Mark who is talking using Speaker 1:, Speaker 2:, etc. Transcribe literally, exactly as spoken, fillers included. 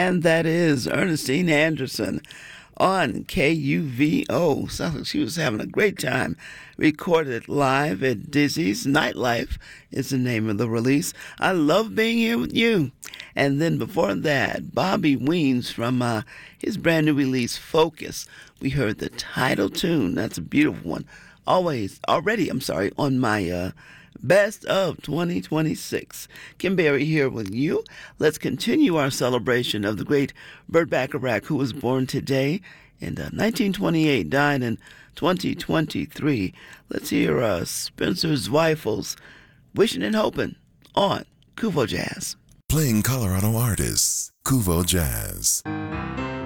Speaker 1: and that is Ernestine Anderson on K U V O. Sounds like she was having a great time. Recorded live at Dizzy's Nightlife is the name of the release. I love being here with you. And then before that, Bobby Weens from uh, his brand new release, Focus. We heard the title tune. That's a beautiful one. Always, already, I'm sorry, on my uh, Best of twenty twenty-six. Kim Berry here with you. Let's continue our celebration of the great Burt Bacharach, who was born today in uh, nineteen twenty-eight, died in twenty twenty-three. Let's hear uh, Spencer Zweifels, Wishing and Hoping on Kuvo Jazz.
Speaker 2: Playing Colorado artists, Kuvo Jazz.